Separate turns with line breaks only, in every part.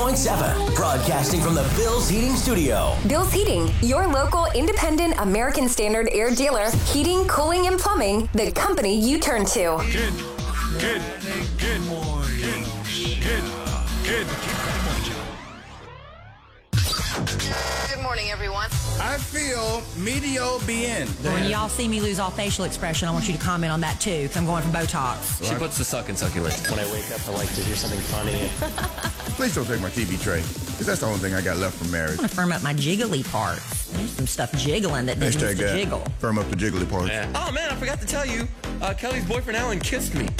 100.7, broadcasting from the Bill's Heating Studio.
Bill's Heating, your local independent American Standard air dealer. Heating, cooling, and plumbing, the company you turn to.
Good morning.
Good morning, everyone.
I feel medio bien.
When y'all see me lose all facial expression, I want you to comment on that too, because I'm going for Botox.
She puts the suck in sucky lips.
When I wake up, I like to hear something funny.
Please don't take my TV tray, because that's the only thing I got left from marriage.
I want to firm up my jiggly parts. There's some stuff jiggling that needs to jiggle.
Firm up the jiggly parts.
Yeah. Oh, man, I forgot to tell you. Kelly's boyfriend, Alan, kissed me.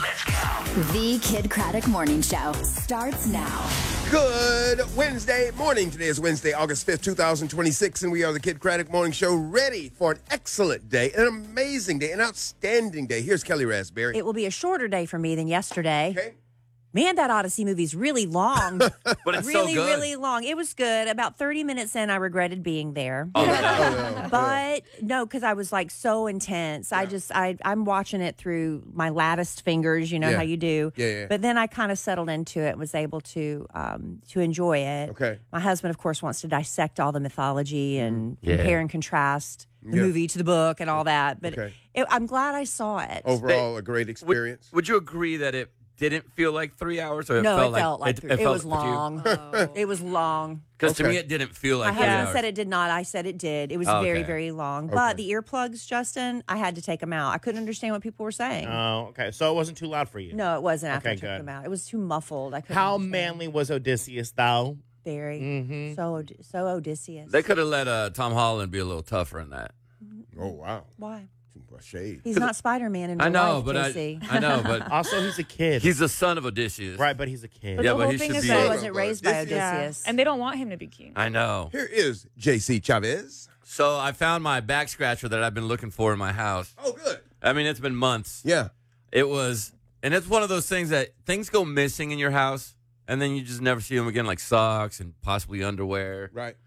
The Kid Craddock Morning Show starts now.
Good Wednesday morning. Today is Wednesday, August 5th, 2026, and we are the Kid Craddock Morning Show, ready for an excellent day, an amazing day, an outstanding day. Here's Kelly Raspberry.
It will be a shorter day for me than yesterday.
Okay.
Man, that Odyssey movie's really long.
But it's
really,
so good.
really long. It was good. About 30 minutes in, I regretted being there.
Oh, no.
But no, because I was like so intense. I'm watching it through my latticed fingers. You know
Yeah.
how you do.
Yeah.
But then I kind of settled into it and was able to enjoy it.
Okay.
My husband, of course, wants to dissect all the mythology and
Yeah.
compare and contrast the
Yeah.
movie to the book and all that. But
Okay.
I'm glad I saw it.
Overall, a great experience.
Would you agree that it didn't feel like 3 hours? Or
No,
felt
it felt like it was long. It was long.
Because to
Okay.
me, it didn't feel like
My
3
husband
hours.
said it did not. I said it did. It was
Oh,
very,
okay.
very long. But the earplugs, Justin, I had to take them out. I couldn't understand what people were saying.
Oh, okay. So it wasn't too loud for you.
No, it wasn't after I
Okay,
took
good.
them out. It was too muffled. I couldn't
How
understand.
manly was Odysseus, though?
Very. So Odysseus.
They could have let Tom Holland be a little tougher in that.
Oh, wow.
Why?
Shade.
He's not Spider-Man in real
I know,
life,
but
JC.
I know, but
Also, he's a kid.
he's the son of Odysseus.
right, but he's a kid.
Yeah,
the
but
whole
he
thing
should
is
be.
He
that-
wasn't raised by
Odysseus.
Odysseus.
And they don't want him to be king.
I know.
Here is JC Chavez.
So I found my back scratcher that I've been looking for in my house.
Oh, good.
I mean, it's been months.
Yeah.
It was, and it's one of those things that things go missing in your house, and then you just never see them again, like socks and possibly underwear,
Right.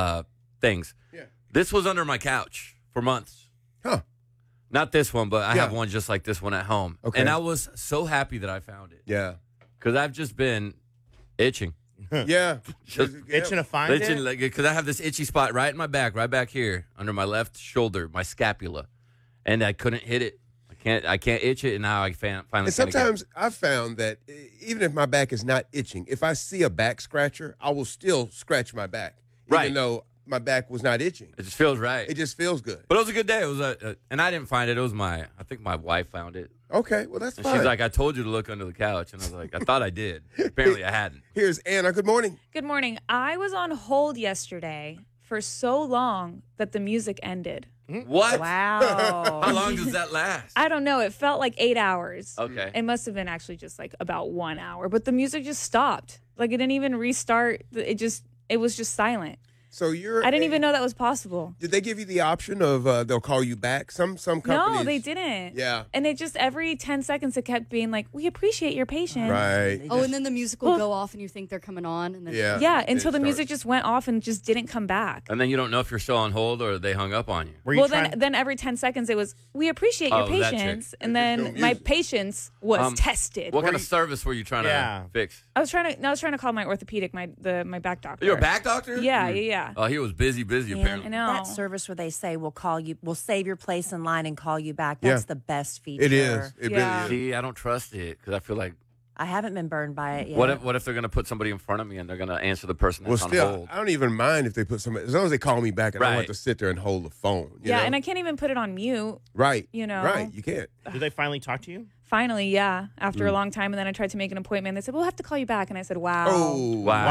things.
Yeah.
This was under my couch for months.
Huh.
Not this one, but I
Yeah.
have one just like this one at home.
Okay.
And I was so happy that I found it
Yeah.
because I've just been itching.
Yeah.
Just
Itching to find
Itching,
it?
like, because I have this itchy spot right in my back, right back here, under my left shoulder, my scapula, and I couldn't hit it. I can't itch it, and now I finally.
And sometimes I've found that even if my back is not itching, if I see a back scratcher, I will still scratch my back,
Right.
even though my back was not itching.
it just feels right.
It just feels good.
But it was a good day. It was and I didn't find it. It was I think my wife found it.
Okay, well, that's
And
fine.
she's like, I told you to look under the couch. And I was like, I thought I did. Apparently I hadn't.
Here's Anna. Good morning.
Good morning. I was on hold yesterday for so long that the music ended.
What?
Wow.
How long does that last?
I don't know. It felt like 8 hours.
Okay.
It must have been actually just like about 1 hour, but the music just stopped. Like it didn't even restart. It was just silent.
So you're.
I didn't even know that was possible.
Did they give you the option of they'll call you back? Some companies.
No, they didn't.
Yeah.
And it just every 10 seconds it kept being like, we appreciate your patience.
Right.
Oh, and then the music will go off and you think they're coming on. And then
Yeah.
Yeah, until
It
the music
starts.
just went off and just didn't come back.
And then you don't know if you're still on hold or they hung up on you.
Were you
Well,
trying-
then every 10 seconds it was, we appreciate your
Oh, that's it.
patience. And
There's no
then my
music.
patience was tested.
What kind of service were you trying
Yeah.
to fix?
I was trying to call my orthopedic, my back doctor.
You're a back doctor?
Yeah.
Oh, he was busy apparently.
I know.
That service where they say we'll save your place in line and call you back. That's
Yeah.
the best feature.
It is. It
Yeah.
really is.
See, I don't trust it because I feel like,
I haven't been burned by it yet.
what if they're going to put somebody in front of me and they're going to answer the person
Well,
that's on
still,
hold?
I don't even mind if they put somebody, as long as they call me back and I don't have
Right.
to sit there and hold the phone. You
Yeah,
know?
and I can't even put it on mute.
Right.
you know.
Right. You can't.
Did they finally talk to you?
Finally, yeah, after a
Mm.
long time. And then I tried to make an appointment. They said, we'll have to call you back. And I said, wow.
Oh.
Wow.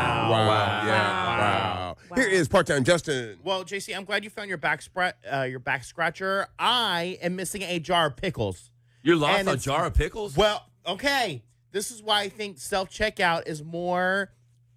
Wow. Yeah. Wow. Here is part-time Justin.
Well, JC, I'm glad you found your back scratcher. I am missing a jar of pickles.
You lost
And
a
it's-
jar of pickles?
Well, okay. This is why I think self-checkout is more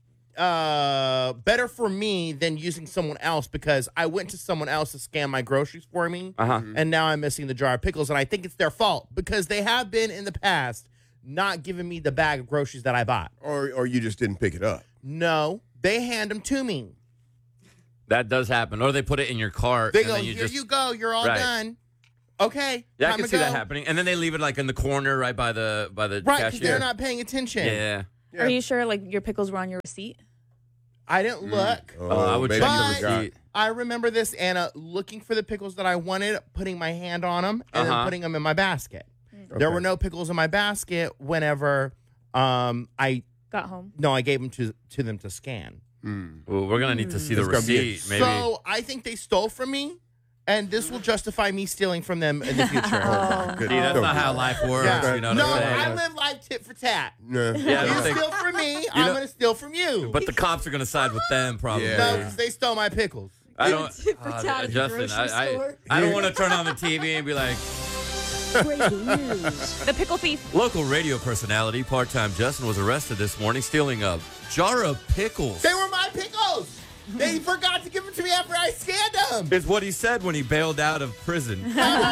better for me than using someone else, because I went to someone else to scan my groceries for me, and now I'm missing the jar of pickles, and I think it's their fault because they have been in the past not giving me the bag of groceries that I bought.
Or you just didn't pick it up.
No, they hand them to me.
That does happen. Or they put it in your cart.
They
and
go,
then
here you go, you're all
Right.
done. Okay,
Yeah, I
time
can
to
see
go.
that happening. And then they leave it like in the corner right by the
Right, because
cashier.
they're not paying attention.
Yeah.
Are you sure like your pickles were on your receipt?
I didn't look.
I would
maybe
check
you
the
forgot.
receipt.
I remember this, Anna, looking for the pickles that I wanted, putting my hand on them, and then putting them in my basket. There were no pickles in my basket whenever I
got home.
No, I gave them to them to scan.
Well, we're gonna need to see the receipt. Maybe.
So I think they stole from me, and this will justify me stealing from them in the future.
See, that's not how life works.
Yeah.
You know
No,
what I'm saying?
I live life tit for tat.
No.
Yeah, I don't
You
think-
steal from me, I'm
know-
going to steal from you.
But the cops are gonna side with them, probably.
Yeah.
No, 'cause they stole my pickles.
I don't.
Tit for tat at the
Justin,
grocery store.
I don't want to turn on the TV and be like,
Breaking news.
The pickle thief.
local radio personality, part-time Justin was arrested this morning stealing a jar of pickles.
They were my pickles. They forgot to give them to me after I scanned them.
Is what he said when he bailed out of prison.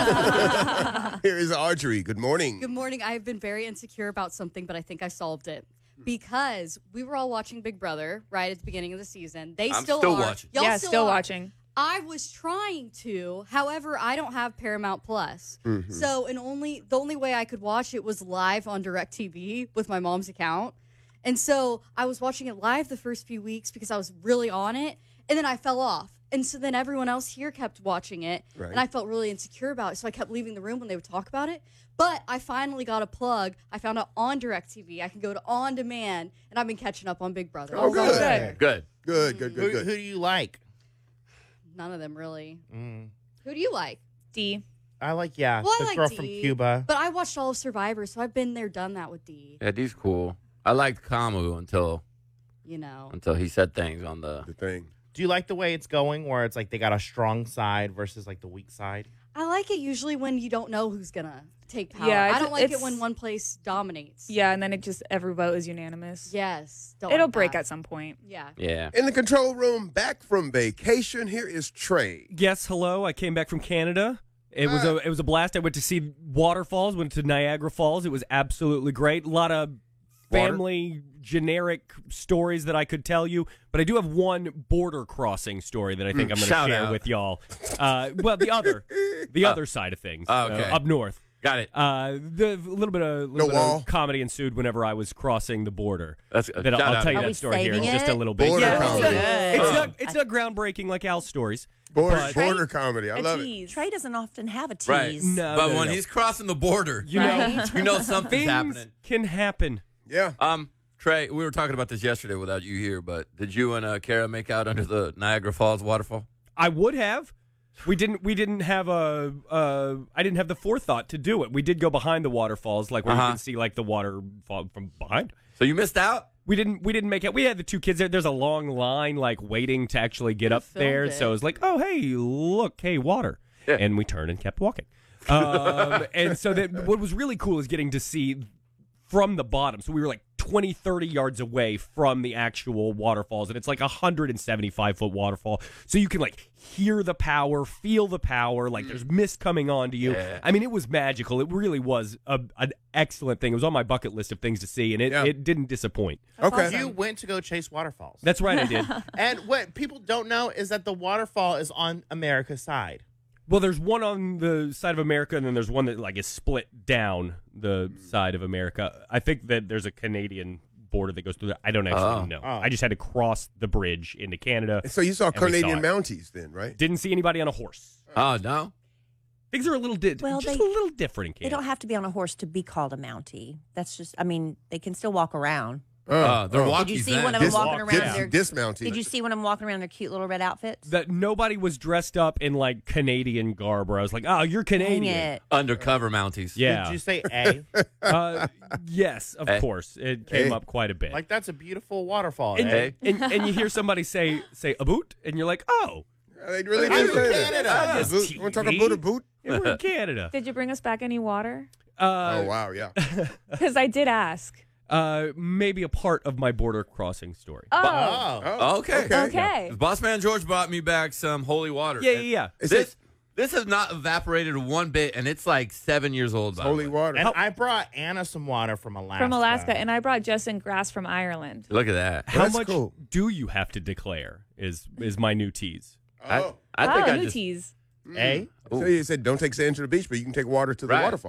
Here is Audrey. Good morning.
Good morning. I've been very insecure about something, but I think I solved it. Because we were all watching Big Brother right at the beginning of the season. They
I'm
still
still
are.
watching.
Y'all
Yeah, still
are.
watching.
I was trying to. However, I don't have Paramount Plus. So the only way I could watch it was live on DirecTV with my mom's account. And so I was watching it live the first few weeks because I was really on it. And then I fell off. And so then everyone else here kept watching it.
Right.
And I felt really insecure about it. So I kept leaving the room when they would talk about it. But I finally got a plug. I found out on DirecTV. I can go to On Demand. And I've been catching up on Big Brother.
Oh, good.
Good.
Good.
Who do you like?
None of them really. Who do you like?
D.
I like,
Well, I
the
like
girl
Dee,
from Cuba.
But I watched all of Survivor, so I've been there, done that with Dee.
Yeah, D's cool. I liked Kamu until
You know.
he said things on the
thing.
Do you like the way it's going where it's like they got a strong side versus like the weak side?
I like it usually when you don't know who's going to take power.
Yeah,
I don't like it
it's-
when one place dominates.
Yeah, and then it just every vote is unanimous.
Yes. Don't
It'll
like
break
that.
at some point.
Yeah.
Yeah.
In the control room, back from vacation, here is Trey.
Yes, hello. I came back from Canada. It was a blast. I went to see waterfalls, went to Niagara Falls. It was absolutely great. A lot of family generic stories that I could tell you, but I do have one border crossing story that I think I'm going to
Shout
share
out.
with y'all. Well, the other side of things,
okay.
up north.
Got it.
The little bit of comedy ensued whenever I was crossing the border.
That's
That I'll tell you
Are we
that story here in
saving
just a
it?
little bit.
Border
Yeah,
comedy.
it's not groundbreaking like Al's stories.
Border comedy. I love it.
Trey doesn't often have a tease.
Right.
No,
but
no,
when
no.
he's crossing the border,
You know,
you know something's
things
happening.
can happen.
Yeah.
Trey, we were talking about this yesterday without you here, but did you and Kara make out under the Niagara Falls waterfall?
I would have. We didn't have I didn't have the forethought to do it. We did go behind the waterfalls, like where you can see like the water fall from behind.
So you missed out?
We didn't make it. We had the two kids there. There's a long line like waiting to actually get up there.
it.
So it was like, oh hey, look, hey, water.
Yeah.
And we turned and kept walking. And so that what was really cool is getting to see from the bottom. So we were like 20, 30 yards away from the actual waterfalls. And it's like a 175-foot waterfall. So you can like hear the power, feel the power. Like there's mist coming onto you.
Yeah.
I mean, it was magical. It really was an excellent thing. It was on my bucket list of things to see. And it didn't disappoint.
Okay.
You went to go chase waterfalls.
That's right, I did.
And what people don't know is that the waterfall is on America's side.
Well, there's one on the side of America, and then there's one that like is split down the side of America. I think that there's a Canadian border that goes through that. I don't actually know. I just had to cross the bridge into Canada.
So you saw
and we
Canadian
it.
Mounties then, right?
Didn't see anybody on a horse.
Oh, no?
Things are a little just a little different in
They
Canada.
don't have to be on a horse to be called a Mountie. That's just, I mean, they can still walk around.
They're walkies.
Did you see
then.
one of them walking around in their
dismounted?
Did you see one of them walking around in their cute little red outfits?
That nobody was dressed up in like Canadian garb. Where I was like, oh, you're Canadian.
it.
Undercover Mounties.
Yeah.
Did you say A?
Yes, of
Eh?
course. It came
Eh?
up quite a bit.
Like, that's a beautiful waterfall.
and,
eh?
and you hear somebody say a boot, and you're like, oh,
They really
I'm
did
in
say that.
Canada.
Yes,
Want to talk
TV.
about a boot?
yeah, we're in Canada.
Did you bring us back any water?
Oh, wow, yeah.
Because I did ask.
Maybe a part of my border crossing story.
Oh.
Oh.
Okay.
Okay.
Boss man George brought me back some holy water.
Yeah.
This has not evaporated one bit, and it's like 7 years old. By
Holy
the way.
water.
And I brought Anna some water from Alaska.
From Alaska. And I brought Justin grass from Ireland.
Look at that.
How
that's
much
cool.
do you have to declare is my new tease?
I think I
new
just.
teas.
A?
So you said don't take sand to the beach, but you can take water to the
Right.
waterfall, I guess.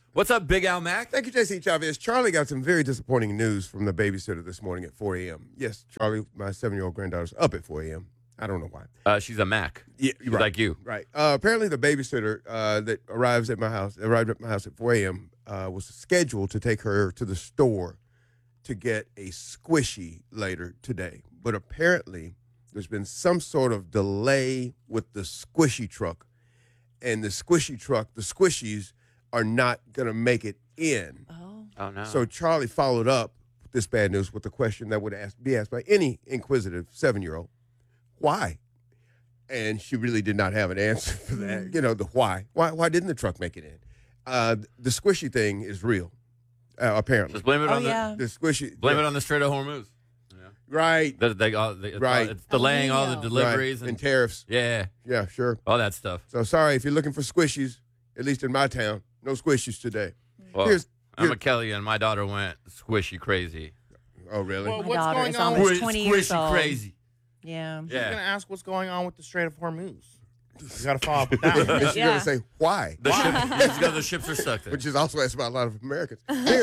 What's up, Big Al Mac?
Thank you, JC Chavez. Charlie got some very disappointing news from the babysitter this morning at 4 a.m. Yes, Charlie, my 7-year-old granddaughter's up at 4 a.m. I don't know why.
She's a Mac.
Yeah,
She's
right.
like you.
Right. Apparently, the babysitter that arrived at my house at 4 a.m. Was scheduled to take her to the store to get a squishy later today. But apparently, there's been some sort of delay with the squishy truck. And the squishy truck, the squishies, are not going to make it in.
Oh, no.
So Charlie followed up with this bad news with a question that would be asked by any inquisitive 7-year-old. Why? And she really did not have an answer for that. You know, the why. Why didn't the truck make it in? The squishy thing is real, apparently.
Just blame it on
the squishy.
Blame it on the Strait of Hormuz.
Right.
Right. It's delaying all the deliveries
and tariffs.
Yeah.
Yeah, sure.
All that stuff.
So sorry if you're looking for squishies, at least in my town, no squishies today.
Well, I'm a Kelly, and my daughter went squishy crazy.
Oh, really?
Well,
My
what's
daughter
going
is
on
almost
with
20 years
Squishy
old.
crazy.
Yeah.
She's going to ask what's going on with the Strait of Hormuz. You got to follow up with that one.
And she's going to say, why?
The ships are stuck there.
Which is also asked about a lot of Americans.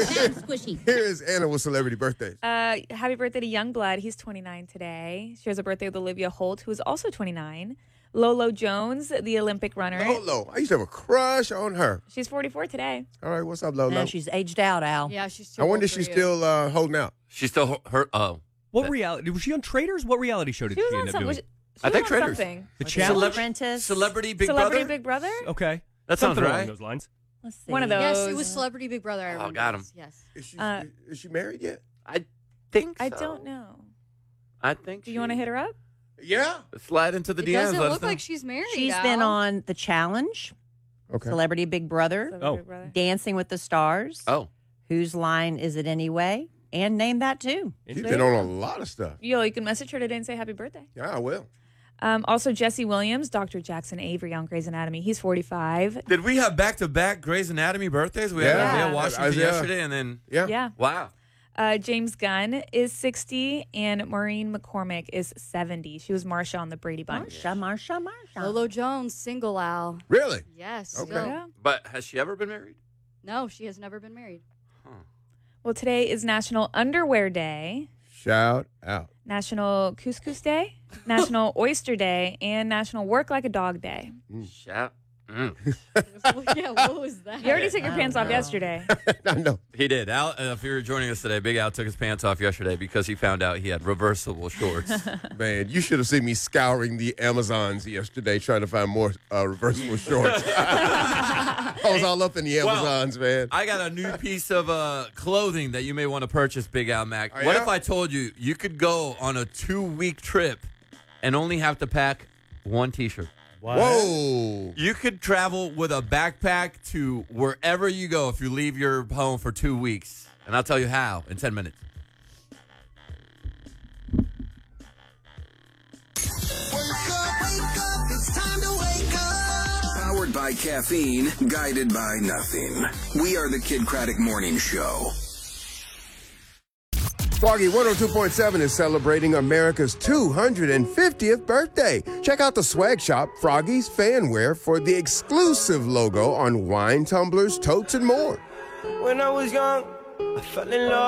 Here is Anna with celebrity birthdays.
Happy birthday to Youngblood. He's 29 today. She has a birthday with Olivia Holt, who is also 29. Lolo Jones, the Olympic runner.
Lolo. I used to have a crush on her.
She's 44 today.
All right, what's up, Lolo?
And she's aged out, Al.
Yeah, she's too
I wonder
old
if
for
she's
you.
still holding out.
She's still hurt. Oh.
What reality? Was she on Traders? What reality show did
She was
she
on
end up
some.
doing?
She
I think
was on
Traders.
something.
The Challenge?
Apprentice.
Celebrity Big
Celebrity
Brother?
Big Brother?
Okay.
That sounds
Something
right.
along those lines.
Let's see.
One of those.
Yes, it was Celebrity Big Brother. I remember
got him.
this. Yes.
Is she married yet?
I think so.
I don't know.
I think
Do you want to hit her up?
Yeah.
Slide into the
It
DMs.
doesn't
let us
look
know.
like she's married.
She's
Al.
been on The Challenge,
Okay.
Celebrity Big Brother,
Celebrity Big Brother.
Dancing with the Stars,
Oh.
Whose Line Is It Anyway, and Name That Too.
She's been on a lot of stuff.
Yo, you can message her today and say happy birthday.
Yeah, I will.
Also, Jesse Williams, Dr. Jackson Avery on Grey's Anatomy. He's 45.
Did we have back-to-back Grey's Anatomy birthdays? We had
Yeah.
Isaiah Washington
Isaiah.
yesterday, and then...
Yeah.
Wow.
James Gunn is 60, and Maureen McCormick is 70. She was Marsha on the Brady Bunch.
Marsha.
Lolo Jones, single Al.
Really?
Yes.
Okay.
still.
Yeah.
But has she ever been married?
No, she has never been married.
Well, today is National Underwear Day,
Shout out.
National Couscous Day, National Oyster Day, and National Work Like a Dog Day.
Shout.
Yeah, what was that?
You already took your pants off yesterday.
I know.
He did. Al, if you were joining us today, Big Al took his pants off yesterday because he found out he had reversible shorts.
Man, you should have seen me scouring the Amazons yesterday trying to find more reversible shorts. I was all up in the Amazons, man.
I got a new piece of clothing that you may want to purchase, Big Al Mac.
Oh,
What
yeah?
if I told you you could go on a 2-week trip and only have to pack one T-shirt?
Whoa.
You could travel with a backpack to wherever you go if you leave your home for 2 weeks. And I'll tell you how in 10 minutes.
Powered by caffeine, guided by nothing. We are the Kid Craddock Morning Show.
Froggy 102.7 is celebrating America's 250th birthday. Check out the swag shop, Froggy's Fanwear, for the exclusive logo on wine tumblers, totes, and more.
When I was young, I fell in love.